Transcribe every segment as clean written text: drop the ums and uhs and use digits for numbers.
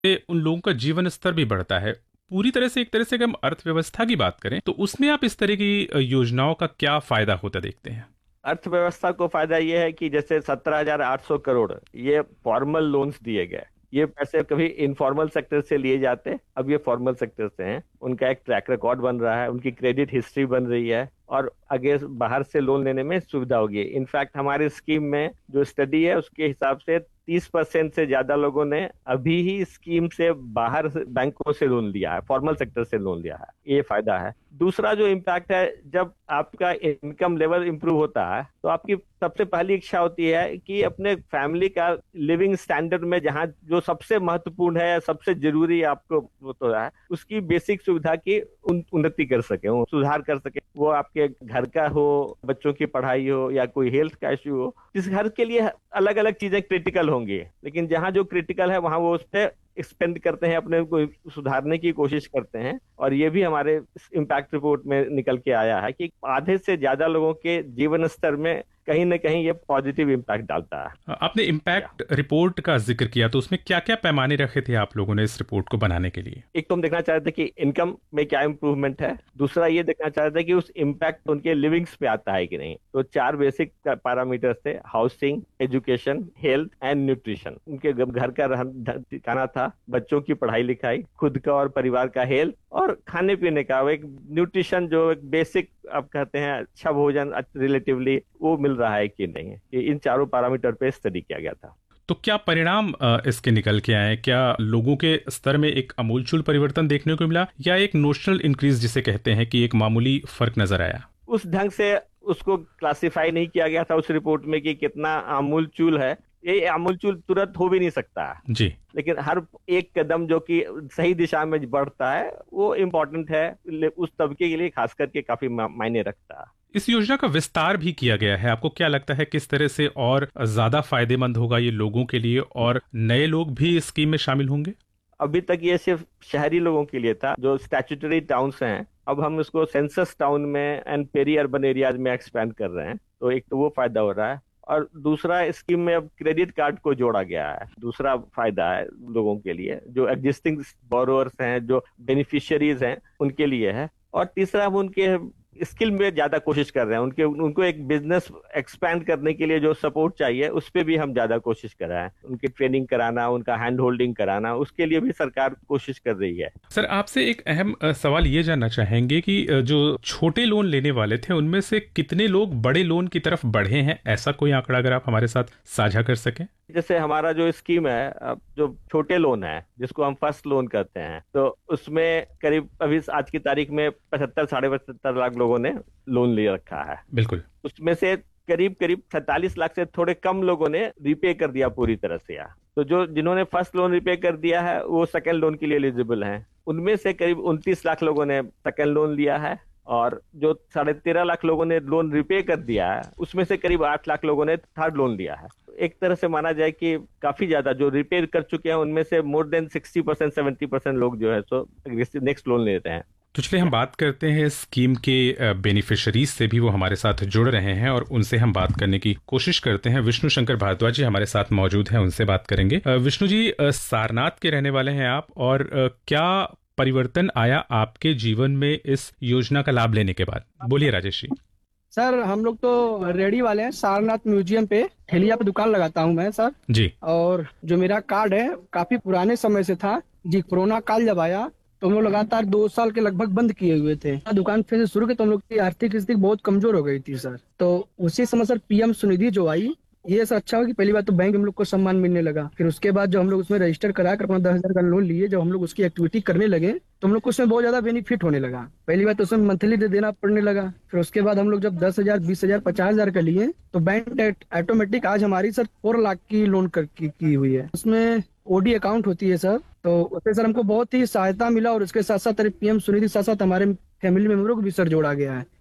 उन लोगों का जीवन स्तर भी बढ़ता है। पूरी तरह से एक तरह से अगर हम अर्थव्यवस्था की बात करें तो उसमें आप इस तरह की योजनाओं का क्या फायदा होता देखते हैं? अर्थव्यवस्था को फायदा ये है कि जैसे 17,800 करोड़ ये फॉर्मल लोन्स दिए गए। ये पैसे कभी इनफॉर्मल सेक्टर से लिए जाते, अब ये फॉर्मल सेक्टर से हैं। उनका एक ट्रैक रिकॉर्ड बन रहा है, उनकी क्रेडिट हिस्ट्री बन रही है, और आगे बाहर से लोन लेने में सुविधा होगी। इनफैक्ट हमारी स्कीम में जो स्टडी है उसके हिसाब से 30% से ज्यादा लोगों ने अभी ही स्कीम से बाहर बैंकों से लोन लिया है, फॉर्मल सेक्टर से लोन लिया है। ये फायदा है। दूसरा जो इम्पैक्ट है, जब आपका इनकम लेवल इंप्रूव होता है तो आपकी सबसे पहली इच्छा होती है कि अपने फैमिली का लिविंग स्टैंडर्ड में जहाँ जो सबसे महत्वपूर्ण है, सबसे जरूरी आपको होता है, उसकी बेसिक सुविधा की उन्नति कर सके, सुधार कर सके। वो आपके घर का हो, बच्चों की पढ़ाई हो, या कोई हेल्थ का इश्यू हो। इस घर के लिए अलग अलग चीजें क्रिटिकल होंगी, लेकिन जहाँ जो क्रिटिकल है वहां वो उस पर एक्सपेंड करते हैं, अपने को सुधारने की कोशिश करते हैं। और ये भी हमारे इम्पैक्ट रिपोर्ट में निकल के आया है कि आधे से ज्यादा लोगों के जीवन स्तर में कहीं ना कहीं ये पॉजिटिव इम्पैक्ट डालता है। आपने इम्पैक्ट रिपोर्ट का जिक्र किया, तो उसमें क्या क्या पैमाने रखे थे आप लोगों ने इस रिपोर्ट को बनाने के लिए? एक तो हम देखना चाह रहे थे कि इनकम में क्या इम्प्रूवमेंट है। दूसरा ये देखना चाह रहे थे कि उस इम्पैक्ट उनके लिविंग्स पे आता है कि नहीं। तो 4 बेसिक पैरामीटर्स थे: housing, education, health and nutrition. उनके घर का खाना था, बच्चों की पढ़ाई लिखाई, खुद का और परिवार का हेल्थ, और खाने पीने का एक न्यूट्रिशन, जो एक बेसिक आप कहते हैं अच्छा भोजन रिलेटिवली वो मिल रहा है कि नहीं। इन चारों पैरामीटर पे स्टडी किया गया था। तो क्या परिणाम इसके निकल के आए? क्या लोगों के स्तर में एक आमूलचूल परिवर्तन देखने को मिला, या एक नोशनल इंक्रीज जिसे कहते हैं कि एक मामूली फर्क नजर आया? उस ढंग से उसको क्लासिफाई नहीं किया गया था उस रिपोर्ट में कि कितना आमूलचूल है। ये आमूलचूल तुरंत हो भी नहीं सकता, जी। लेकिन हर एक कदम जो कि सही दिशा में बढ़ता है वो इम्पोर्टेंट है, उस तबके के लिए खास करके काफी मायने रखता है। इस योजना का विस्तार भी किया गया है। आपको क्या लगता है किस तरह से और ज्यादा फायदेमंद होगा ये लोगों के लिए, और नए लोग भी इस स्कीम में शामिल होंगे? अभी तक ये सिर्फ शहरी लोगों के लिए था, जो स्टैट्यूटरी टाउन्स हैं। अब हम इसको सेंसस टाउन में एंड पेरी अर्बन एरियाज में एक्सपैंड कर रहे हैं, तो एक तो वो फायदा हो रहा है। और दूसरा, स्कीम में अब क्रेडिट कार्ड को जोड़ा गया है। दूसरा फायदा है लोगों के लिए, जो एग्जिस्टिंग बोरोअर्स हैं, जो बेनिफिशियरीज हैं, उनके लिए है। और तीसरा, हम उनके स्किल में ज्यादा कोशिश कर रहे हैं। उनको एक बिजनेस एक्सपैंड करने के लिए जो सपोर्ट चाहिए उस पे भी हम ज्यादा कोशिश कर रहे हैं। उनकी ट्रेनिंग कराना, उनका हैंड होल्डिंग कराना, उसके लिए भी सरकार कोशिश कर रही है। सर, आपसे एक अहम सवाल ये जानना चाहेंगे कि जो छोटे लोन लेने वाले थे उनमें से कितने लोग बड़े लोन की तरफ बढ़े हैं? ऐसा कोई आंकड़ा अगर आप हमारे साथ साझा कर सकें। जैसे हमारा जो स्कीम है, अब जो छोटे लोन है जिसको हम फर्स्ट लोन कहते हैं, तो उसमें करीब अभी आज की तारीख में 75 75 लाख लोगों ने लोन ले रखा है। बिल्कुल। उसमें से करीब करीब 47 लाख से थोड़े कम लोगों ने रिपे कर दिया पूरी तरह से। तो जो जिन्होंने फर्स्ट लोन रिपे कर दिया है वो सेकंड लोन के लिए एलिजिबल हैं। उनमें से करीब 29 लाख लोगों ने सेकंड लोन लिया है, और जो 13.5 लाख लोगों ने लोन रिपे कर दिया है उसमें से करीब 8 लाख लोगों ने थर्ड लोन लिया है। एक तरह से माना जाए कि काफी ज्यादा जो रिपे कर चुके हैं उनमें से मोर देन 60% 70% लोग जो है सो नेक्स्ट लोन लेते हैं। तो चलिए हम बात करते हैं स्कीम के बेनिफिशरीज से भी, वो हमारे साथ जुड़ रहे हैं और उनसे हम बात करने की कोशिश करते हैं। विष्णु शंकर भारद्वाज जी हमारे साथ मौजूद हैं, उनसे बात करेंगे। विष्णु जी, सारनाथ के रहने वाले हैं आप, और क्या परिवर्तन आया आपके जीवन में इस योजना का लाभ लेने के बाद? बोलिए राजेश जी। सर, हम लोग तो रेडी वाले हैं। सारनाथ म्यूजियम पे ठेलिया पे दुकान लगाता हूँ मैं सर जी। और जो मेरा कार्ड है काफी पुराने समय से था जी। कोरोना काल जब आया तो हम लोग लगातार 2 साल के लगभग बंद किए हुए थे। दुकान फिर से शुरू की तो हम लोग की आर्थिक स्थिति बहुत कमजोर हो गई थी सर। तो उसी समय सर पीएम स्वनिधि जो आई, ये सर अच्छा हो कि पहली बात तो बैंक में हम लोग को सम्मान मिलने लगा। फिर उसके बाद जो हम लोग उसमें रजिस्टर करा कर अपना 10,000 का लोन लिए, जब हम लोग उसकी एक्टिविटी करने लगे तो हम लोग को उसमें बहुत ज्यादा बेनिफिट होने लगा। पहली बात तो उसमें मंथली देना पड़ने लगा। फिर उसके बाद हम लोग जब 10,000 20,000 50,000 का लिए तो बैंक ऑटोमेटिक आज हमारी सर 4 लाख की लोन की हुई है। उसमें ओडी अकाउंट होती है सर, तो उससे सर हमको बहुत ही सहायता मिला। और उसके साथ साथ पीएम स्वनिधि के साथ साथ हमारे फैमिली मेंबरों को भी सर जोड़ा गया है।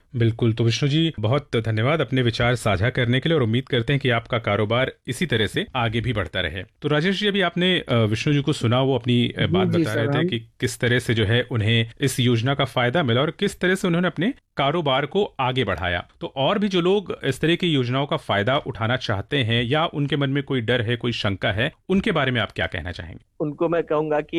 बिल्कुल। तो विष्णु जी बहुत धन्यवाद अपने विचार साझा करने के लिए और उम्मीद करते हैं कि आपका कारोबार इसी तरह से आगे भी बढ़ता रहे। तो राजेश जी, अभी आपने विष्णु जी को सुना, वो अपनी बात जी बता रहे सर। थे हम कि किस तरह से जो है उन्हें इस योजना का फायदा मिला और किस तरह से उन्होंने अपने कारोबार को आगे बढ़ाया। तो और भी जो लोग इस तरह की योजनाओं का फायदा उठाना चाहते हैं या उनके मन में कोई डर है, कोई शंका है, उनके बारे में आप क्या कहना चाहेंगे? उनको मैं कहूंगा कि